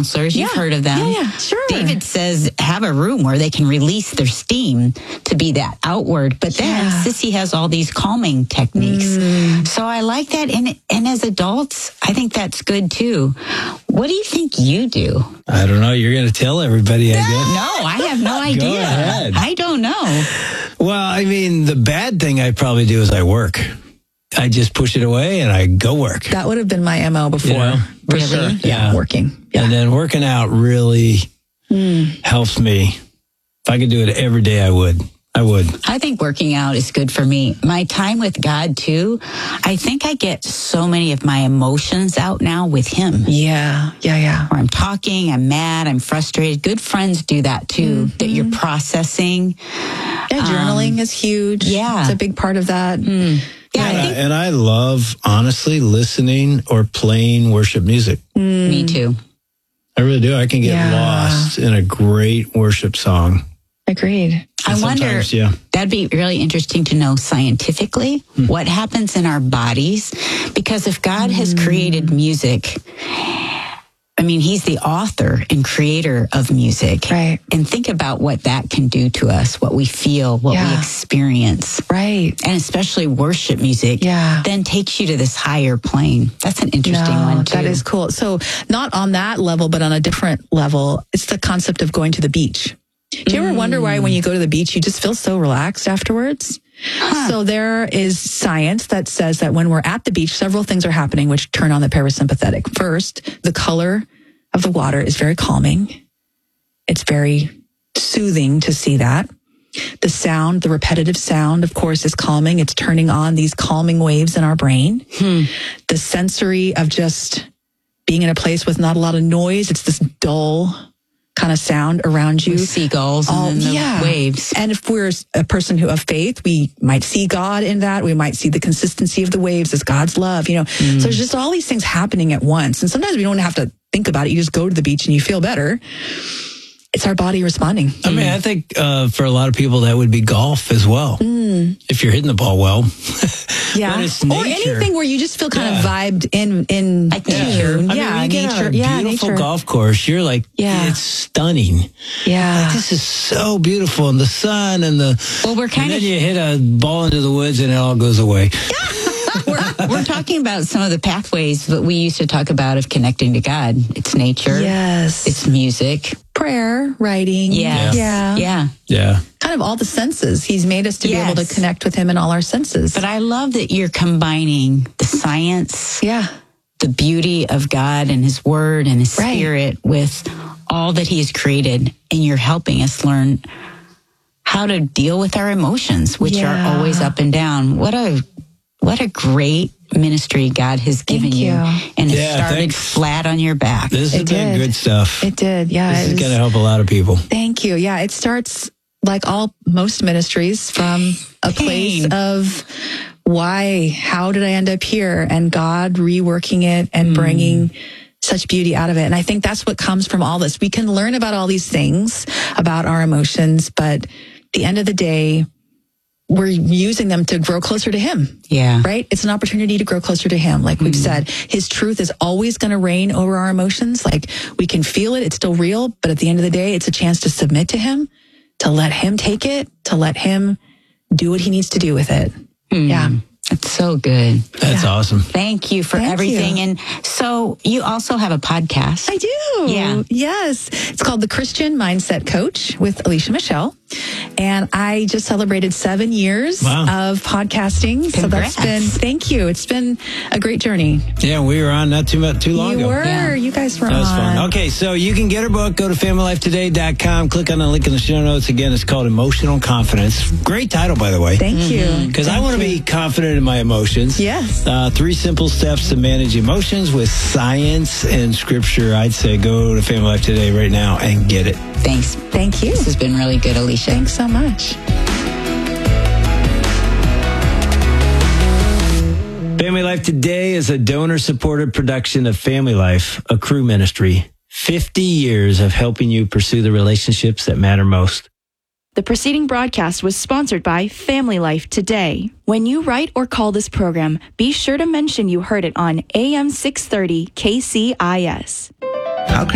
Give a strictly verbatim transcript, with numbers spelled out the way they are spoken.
counselors. You've Yeah. heard of them. Yeah, yeah, sure. David says have a room where they can release their steam to be that outward. But then Yeah. Sissy has all these calming techniques. Mm. So I like that. And, and as adults, I think that's good too. What do you think you do? I don't know. You're going to tell everybody, I guess. No, I have no idea. ahead. I don't know. Well, I mean, the bad thing I probably do is I work. I just push it away and I go work. That would have been my M O before. You know? For Really? sure. Yeah. Working. Yeah. And then working out really helps me. If I could do it every day, I would. I would. I think working out is good for me. My time with God, too, I think I get so many of my emotions out now with Him. Yeah. Yeah. Yeah. Where I'm talking, I'm mad, I'm frustrated. Good friends do that, too, that you're processing. Yeah, journaling is huge. yeah. It's a big part of that. Yeah, And I I, think and I love, honestly, listening or playing worship music. me, too. I really do. I can get Yeah. lost in a great worship song. Agreed. I And wonder, sometimes, yeah. that'd be really interesting to know scientifically what happens in our bodies. Because if God has created music, I mean, He's the author and creator of music. Right. And think about what that can do to us, what we feel, what we Yeah. experience. Right. And especially worship music, Yeah. then takes you to this higher plane. That's an interesting No, one, too. that is cool. So not on that level, but on a different level, it's the concept of going to the beach. Do you ever wonder why when you go to the beach, you just feel so relaxed afterwards? So there is science that says that when we're at the beach, several things are happening which turn on the parasympathetic. First, the color of the water is very calming. It's very soothing to see that. The sound, the repetitive sound, of course, is calming. It's turning on these calming waves in our brain. The sensory of just being in a place with not a lot of noise. It's this dull kind of sound around you. With seagulls and Oh, then the yeah. waves. And if we're a person who of faith, we might see God in that. We might see the consistency of the waves as God's love, you know. So there's just all these things happening at once. And sometimes we don't have to think about it. You just go to the beach and you feel better. It's our body responding. I mean, I think uh, for a lot of people, that would be golf as well. If you're hitting the ball well. Yeah. But it's Or nature. anything where you just feel kind of Yeah. vibed in, in Like tune. nature. I mean, Yeah, when you get nature. on a Yeah, beautiful nature. golf course, you're like, Yeah. it's stunning. Yeah. Like, this is so beautiful. And the sun and the. Well, we're kind and of then you hit a ball into the woods and it all goes away. we're, we're talking about some of the pathways that we used to talk about of connecting to God. It's nature. Yes. It's music. prayer, writing. Yes. Yeah. Yeah. Yeah. Kind of all the senses. He's made us to be able Yes. to connect with him in all our senses. But I love that you're combining the science, yeah. the beauty of God and His Word and His Right. Spirit with all that He has created, and you're helping us learn how to deal with our emotions, which Yeah. are always up and down. What a what a great ministry God has given Thank you. and it Yeah, started thanks. flat on your back. This has It been did. good stuff. It did. Yeah. This it is was- going to help a lot of people. Thank you. Yeah, it starts like all most ministries from a place Pain. of why, how did I end up here? And God reworking it and bringing such beauty out of it. And I think that's what comes from all this. We can learn about all these things about our emotions, but at the end of the day, we're using them to grow closer to Him. Yeah. Right? It's an opportunity to grow closer to Him. Like we've said, His truth is always going to reign over our emotions. Like we can feel it. It's still real. But at the end of the day, it's a chance to submit to Him, to let Him take it, to let Him do what He needs to do with it. Yeah. It's so good. That's awesome. Thank you for Thank everything. you. And so you also have a podcast. I do. Yeah. Yes. It's called The Christian Mindset Coach with Alicia Michelle. And I just celebrated seven years Wow. of podcasting. So Congrats. that's been, thank you. It's been a great journey. Yeah, we were on not too much, too long You ago. were. Yeah. You guys were That was on. fun. Okay, so you can get her book. Go to family life today dot com. Click on the link in the show notes. Again, it's called Emotional Confidence. Great title, by the way. Thank you. Because I Thank want to you. be confident in my emotions. Yes. Uh, three simple steps to manage emotions with science and scripture. I'd say go to Family Life Today right now and get it. Thanks. Thank you. This has been really good, Alicia. Thanks so much. Family Life Today is a donor-supported production of Family Life, a crew ministry. fifty years of helping you pursue the relationships that matter most. The preceding broadcast was sponsored by Family Life Today. When you write or call this program, be sure to mention you heard it on A M six thirty K C I S. How